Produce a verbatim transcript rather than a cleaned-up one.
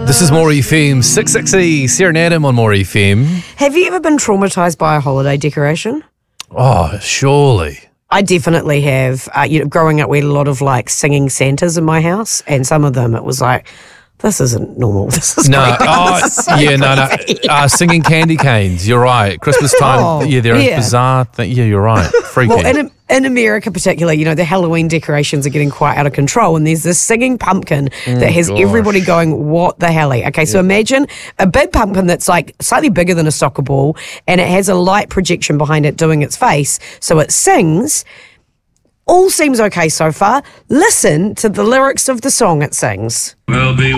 This is More F M, six sixty, Sarah and Adam on More F M. Have you ever been traumatised by a holiday decoration? Oh, surely. I definitely have. Uh, you know, growing up, we had a lot of like singing Santas in my house, and some of them it was like, this isn't normal. This is No, creepy. oh, This is so yeah, no, no. creepy. Uh, singing candy canes, you're right. Christmas time, Oh, yeah, there are yeah. bizarre things. Yeah, you're right. Freaky. Well, in, in America particularly, you know, the Halloween decorations are getting quite out of control, and there's this singing pumpkin that has gosh. everybody going, what the hell? Okay, so imagine a big pumpkin that's like slightly bigger than a soccer ball, and it has a light projection behind it doing its face, so it sings. All seems okay so far. Listen to the lyrics of the song it sings. Will be